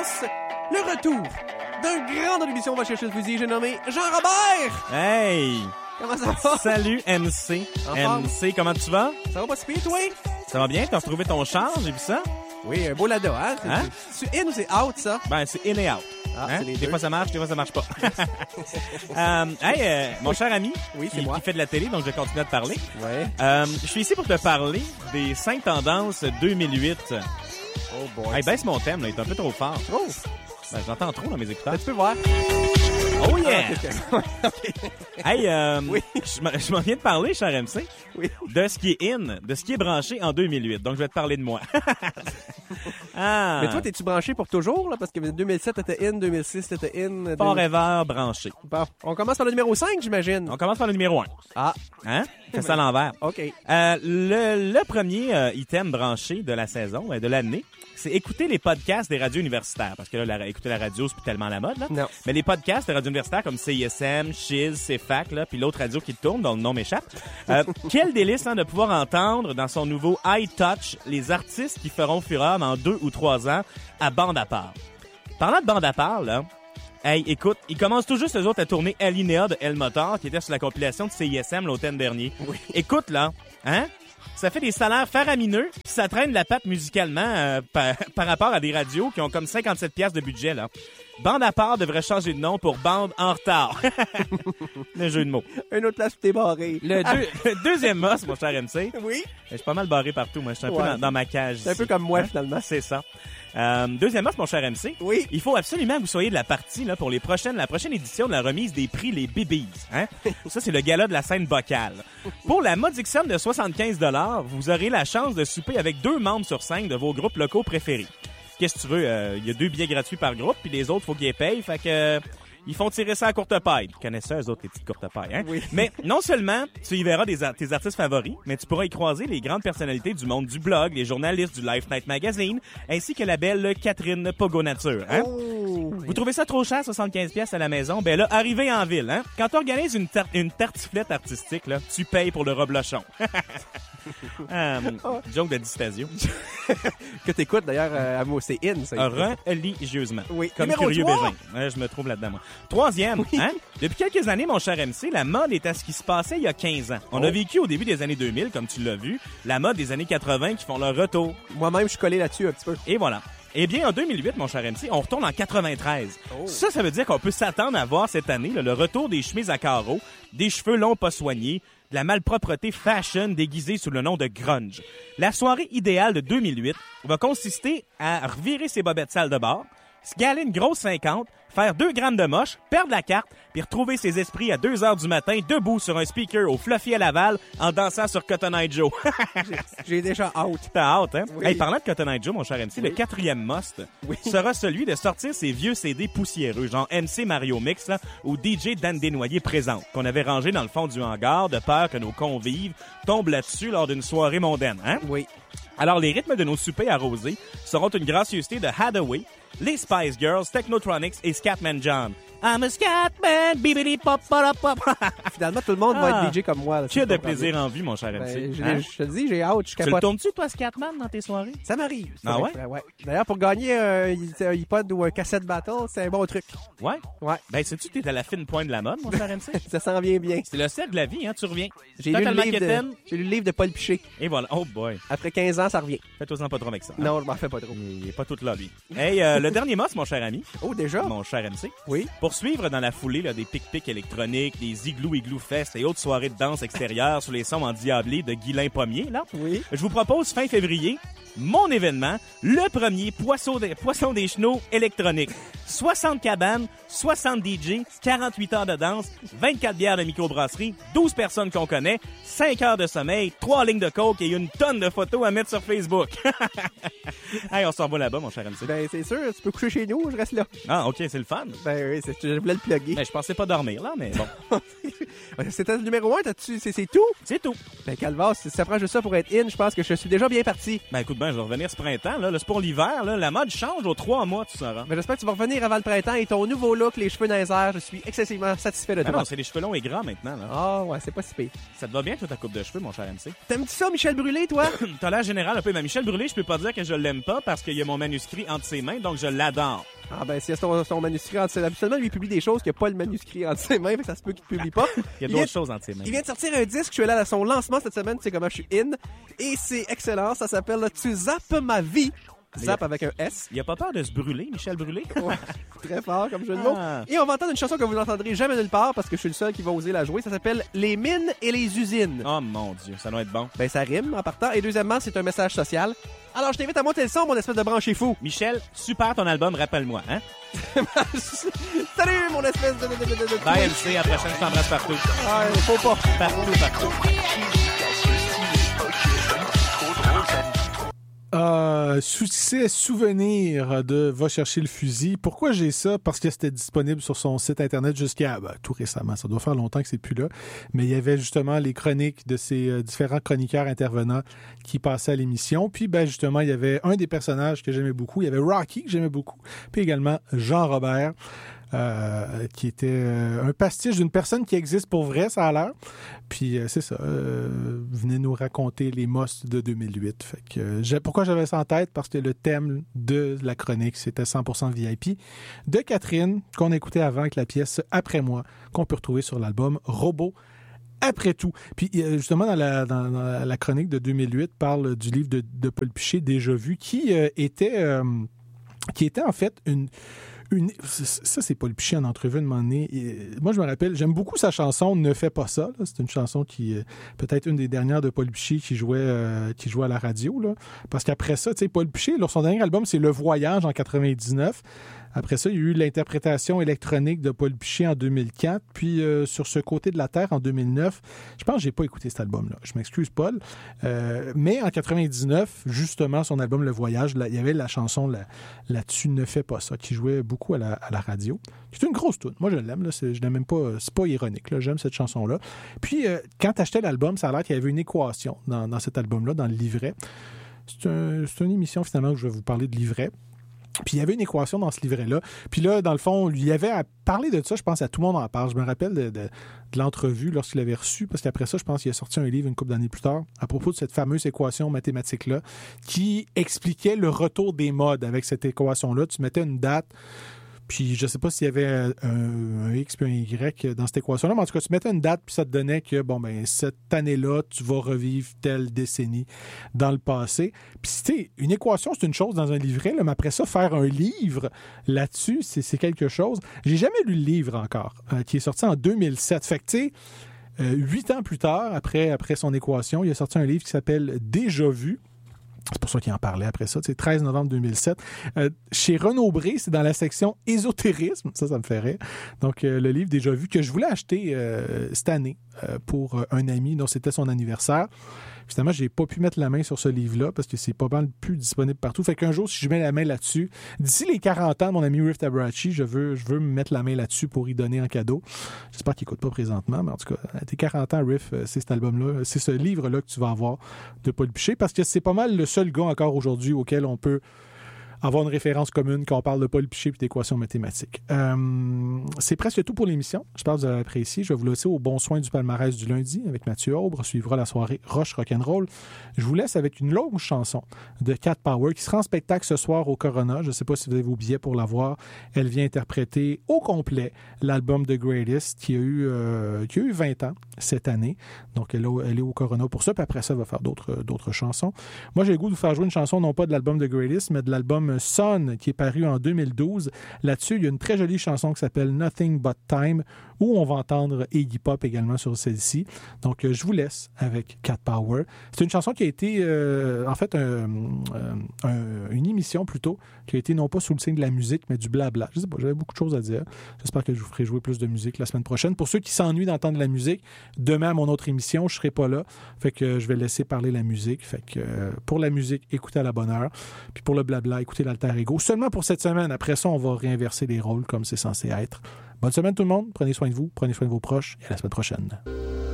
annonce le retour d'un grand de l'émission On va chercher le fusil. J'ai nommé Jean-Robert. Hey! Comment ça va? Salut MC. MC, comment tu vas? Ça va pas si pire, toi? Ça va bien? T'as retrouvé ton char, j'ai vu ça? Oui, un beau Lada, hein? Hein? C'est in ou c'est out, ça? Ben, c'est in et out. Ah, Hein? c'est les Des deux. fois ça marche, des fois ça marche pas. Mon cher ami, Oui, c'est qui moi. fait de la télé, donc je vais continuer à te parler. Ouais. Je suis ici pour te parler des 5 tendances 2008. Oh boy. Hey, baisse mon thème, là, il est un peu trop fort. Oh! Ben, j'entends trop dans mes écouteurs. Ben, tu peux voir. Oh yeah! Ah, ok. Hey, Oui. je m'en viens de parler, cher MC, Oui. de ce qui est in, de ce qui est branché en 2008. Donc, je vais te parler de moi. Ah. Mais toi, t'es-tu branché pour toujours, là? Parce que 2007, t'étais in, 2006, t'étais in. Forever branché. Bon, on commence par le numéro 5, j'imagine. On commence par le numéro 1. Ah, Hein? Fais ça à l'envers. OK. Le premier item branché de la saison, de l'année, c'est écouter les podcasts des radios universitaires. Parce que là, écouter la radio, c'est plus tellement la mode, là. Non. Mais les podcasts des radios universitaires comme CISM, Chiz, CFAC, là, puis l'autre radio qui tourne, dont le nom m'échappe. Quel délice, hein, de pouvoir entendre dans son nouveau High Touch les artistes qui feront fureur dans 2 ou 3 ans à bande à part. Parlant de bande à part, là, hey, écoute, ils commencent tout juste, eux autres, à tourner Alinéa de El Motor, qui était sur la compilation de CISM l'automne dernier. Oui. Écoute, là, hein? Ça fait des salaires faramineux, puis ça traîne la patte musicalement par rapport à des radios qui ont comme 57 piastres de budget, là. Bande à part devrait changer de nom pour Bande en retard. Le jeu de mots. Une autre place où t'es barré. Le deuxième boss, mon cher MC, Oui. je suis pas mal barré partout, moi. Je suis un Ouais. peu dans ma cage. C'est un peu ici. comme moi, Hein? finalement. C'est ça. Deuxième boss, mon cher MC. Oui. Il faut absolument que vous soyez de la partie là, pour la prochaine édition de la remise des prix Les Bibis. Hein? Ça, c'est le gala de la scène vocale. Pour la modique somme de 75 $, vous aurez la chance de souper avec 2 membres sur 5 de vos groupes locaux préférés. Qu'est-ce que tu veux? Il y a 2 billets gratuits par groupe, puis les autres, faut qu'ils les payent. Fait que ils font tirer ça à courte paille. Tu connais ça, eux autres, les petites courtes pailles, hein? Oui. Mais non seulement tu y verras tes artistes favoris, mais tu pourras y croiser les grandes personnalités du monde du blog, les journalistes du Life Night Magazine, ainsi que la belle Catherine Pogo Nature, hein? Oh. Vous trouvez ça trop cher, 75 pièces à la maison? Ben là, arrivez en ville, hein? Quand tu organises une tartiflette artistique, là, tu payes pour le reblochon. Joke de Distasio. Que t'écoutes, d'ailleurs, à moi, c'est in, ça. Religieusement. Oui. Comme Numéro Curieux 3. Bégin. Ouais, je me trouve là-dedans, moi. Troisième, hein? Depuis quelques années, mon cher MC, la mode est à ce qui se passait il y a 15 ans. On a vécu au début des années 2000, comme tu l'as vu, la mode des années 80 qui font leur retour. Moi-même, je suis collé là-dessus un petit peu. Et voilà. Eh bien, en 2008, mon cher MC, on retourne en 93. Ça veut dire qu'on peut s'attendre à voir cette année là, le retour des chemises à carreaux, des cheveux longs pas soignés, de la malpropreté fashion déguisée sous le nom de grunge. La soirée idéale de 2008 va consister à revirer ses bobettes sales de bord, se galer une grosse 50, faire 2 grammes de moche, perdre la carte, puis retrouver ses esprits à 2 heures du matin, debout sur un speaker au Fluffy à Laval, en dansant sur Cotton Eye Joe. J'ai déjà out. T'as hâte, hein? Oui. Hey, parlant de Cotton Eye Joe, mon cher MC, le 4e must sera celui de sortir ses vieux CD poussiéreux, genre MC Mario Mix, là, ou DJ Dan Desnoyers présente, qu'on avait rangé dans le fond du hangar de peur que nos convives tombent là-dessus lors d'une soirée mondaine, hein? Oui. Alors, les rythmes de nos soupers arrosés seront une gracieuseté de Hathaway, les Spice Girls, Technotronics et Scatman John. I'm a Scatman, bibidi pop pop. Finalement, tout le monde va être DJ comme moi. Là, Que de plaisir en vue, mon cher MC. Ben, Hein? je te le dis, j'ai out, je Tu le capote. tournes-tu, toi, Scatman, dans tes soirées? Ça m'arrive. c'est Ah vrai, ouais? D'ailleurs, pour gagner un iPod ou un cassette battle, c'est un bon truc. Ouais. Ouais. Ben, sais-tu que t'es à la fine pointe de la mode, mon cher MC? Ça s'en vient bien. C'est le cercle de la vie, hein, tu reviens. J'ai lu, Totalement le quétaine. j'ai lu le livre de Paul Piché. Et voilà. Oh boy. Après 15 ans, ça revient. Fais-toi-en pas trop avec ça. hein. Non, je m'en fais pas trop. Il est pas tout là, lui. Hey, le dernier mot, mon cher ami. Oh, déjà? Mon cher MC. Oui. Pour suivre dans la foulée là, des pic-pics électroniques, des igloo fest et autres soirées de danse extérieure sous les sons endiablés de Guylain Pommier, là, Oui. je vous propose fin février mon événement, le premier poisson des chenaux électronique. 60 cabanes, 60 DJ, 48 heures de danse, 24 bières de microbrasserie, 12 personnes qu'on connaît, 5 heures de sommeil, 3 lignes de coke et une tonne de photos à mettre sur Facebook. Hey, on s'en va là-bas, mon cher MC. Ben, c'est sûr, tu peux coucher chez nous, je reste là. Ah, OK, c'est le fun. Ben oui, je voulais le plugger. Ben, je pensais pas dormir, là, mais bon. C'était le numéro 1, c'est tout? C'est tout. Ben, Calvas, si ça prend juste ça pour être in, je pense que je suis déjà bien parti. Ben, écoute, ben, je vais revenir ce printemps, là. Là, c'est pour l'hiver, là. La mode change aux 3 mois, tu sauras. Ben, j'espère que tu vas revenir avant le printemps et ton nouveau look, les cheveux dans les airs, je suis excessivement satisfait de Ah toi. non, c'est les cheveux longs et grands maintenant, là. Ah, ouais, c'est pas si pire. Ça te va bien, toi, ta coupe de cheveux, mon cher MC? T'aimes-tu ça, Michel Brûlé, toi? T'as l'air général un peu. Mais Michel Brûlé, je peux pas dire que je l'aime pas parce qu'il y a mon manuscrit entre ses mains, donc je l'adore. Ah ben, c'est son manuscrit entre ses mains. Habituellement, lui, il publie des choses qu'il n'y a pas le manuscrit entre ses mains, fait que ça se peut qu'il ne publie pas. Il y a d'autres choses entre ses mains. Il vient de sortir un disque, je suis allé à son lancement cette semaine, tu sais comment je suis in, et c'est excellent, ça s'appelle « Tu zappes ma vie ». Zap avec un S. Il a pas peur de se brûler, Michel Brûlé? Ouais, très fort comme jeu de mots. Et on va entendre une chanson que vous n'entendrez jamais nulle part parce que je suis le seul qui va oser la jouer. Ça s'appelle « Les mines et les usines ». Oh mon Dieu, ça doit être bon. Ben ça rime en partant. Et deuxièmement, c'est un message social. Alors je t'invite à monter le son, mon espèce de branché fou. Michel, super ton album, rappelle-moi, hein? Salut mon espèce de... Bye MC, à la prochaine, je t'embrasse partout. Ouais, faut pas. Partout. Succès souvenir de Va chercher le fusil. Pourquoi j'ai ça? Parce que c'était disponible sur son site internet jusqu'à tout récemment. Ça doit faire longtemps que c'est plus là. Mais il y avait justement les chroniques de ces différents chroniqueurs intervenants qui passaient à l'émission. Puis justement, il y avait un des personnages que j'aimais beaucoup. Il y avait Rocky que j'aimais beaucoup. Puis également Jean Robert. Qui était un pastiche d'une personne qui existe pour vrai, ça a l'air. Puis c'est ça, venait nous raconter les mosses de 2008. Fait que pourquoi j'avais ça en tête? Parce que le thème de la chronique, c'était 100% VIP de Catherine, qu'on écoutait avant avec la pièce Après moi, qu'on peut retrouver sur l'album Robot. Après tout. Puis justement, dans la chronique de 2008, parle du livre de Paul Piché, Déjà vu, qui était en fait ça, c'est Paul Piché en entrevue de moment donné. Moi, je me rappelle, j'aime beaucoup sa chanson « Ne fais pas ça ». Là. C'est une chanson qui peut-être une des dernières de Paul Piché qui jouait à la radio. Là. Parce qu'après ça, tu sais, Paul Piché, son dernier album, c'est « Le Voyage » en 99. Après ça, il y a eu l'interprétation électronique de Paul Piché en 2004. Puis sur ce côté de la Terre en 2009, je pense que j'ai pas écouté cet album-là. Je m'excuse, Paul. Mais en 99, justement, son album Le Voyage, il y avait la chanson là-dessus « Ne fais pas ça » qui jouait beaucoup à la radio. C'est une grosse toune. Moi, je l'aime. Là. Je l'aime même pas. C'est pas ironique. Là. J'aime cette chanson-là. Puis quand tu achetais l'album, ça a l'air qu'il y avait une équation dans cet album-là, dans le livret. C'est une émission, finalement, où je vais vous parler de livret. Puis il y avait une équation dans ce livret-là. Puis là, dans le fond, il y avait à parler de ça, je pense, à Tout le monde en parle. Je me rappelle de l'entrevue lorsqu'il l'avait reçu, parce qu'après ça, je pense qu'il a sorti un livre une couple d'années plus tard à propos de cette fameuse équation mathématique-là qui expliquait le retour des modes avec cette équation-là. Tu mettais une date, puis je sais pas s'il y avait un X puis un Y dans cette équation-là, mais en tout cas, tu mettais une date, puis ça te donnait que, cette année-là, tu vas revivre telle décennie dans le passé. Puis, tu sais, une équation, c'est une chose dans un livret, là, mais après ça, faire un livre là-dessus, c'est quelque chose. J'ai jamais lu le livre encore, qui est sorti en 2007. Fait que, tu sais, 8 ans plus tard, après son équation, il a sorti un livre qui s'appelle « Déjà vu ». C'est pour ça qu'il en parlait après ça. C'est 13 novembre 2007. Chez Renaud-Bré, c'est dans la section ésotérisme. Ça me fait rire. Donc, le livre Déjà vu que je voulais acheter cette année pour un ami dont c'était son anniversaire. Finalement, j'ai pas pu mettre la main sur ce livre-là parce que c'est pas mal plus disponible partout. Fait qu'un jour, si je mets la main là-dessus, d'ici les 40 ans, mon ami Riff Tabrachi, je veux me mettre la main là-dessus pour y donner en cadeau. J'espère qu'il écoute pas présentement, mais en tout cas, à tes 40 ans, Riff, c'est cet album-là, c'est ce livre-là que tu vas avoir de Paul Piché parce que c'est pas mal le seul gars encore aujourd'hui auquel on peut avoir une référence commune quand on parle de Paul Piché et d'équations mathématiques. C'est presque tout pour l'émission. J'espère que vous avez apprécié. Je vais vous laisser au bon soin du palmarès du lundi avec Mathieu Aubre. Suivra la soirée Roche Rock'n'Roll. Je vous laisse avec une longue chanson de Cat Power qui sera en spectacle ce soir au Corona. Je ne sais pas si vous avez vos billets pour la voir. Elle vient interpréter au complet l'album The Greatest qui a eu 20 ans cette année. Donc, elle est au Corona pour ça. Puis après ça, elle va faire d'autres chansons. Moi, j'ai le goût de vous faire jouer une chanson non pas de l'album The Greatest, mais de l'album Son qui est paru en 2012. Là-dessus, il y a une très jolie chanson qui s'appelle Nothing But Time où on va entendre Iggy Pop également sur celle-ci. Donc, je vous laisse avec Cat Power. C'est une chanson qui a été, en fait, une émission plutôt, qui a été non pas sous le signe de la musique, mais du blabla. Je sais pas, j'avais beaucoup de choses à dire. J'espère que je vous ferai jouer plus de musique la semaine prochaine. Pour ceux qui s'ennuient d'entendre la musique, demain à mon autre émission, je serai pas là. Fait que je vais laisser parler la musique. Fait que pour la musique, écoutez à la bonne heure. Puis pour le blabla, écoutez l'Alter Ego. Seulement pour cette semaine. Après ça, on va réinverser les rôles comme c'est censé être. Bonne semaine tout le monde. Prenez soin de vous, prenez soin de vos proches et à la semaine prochaine.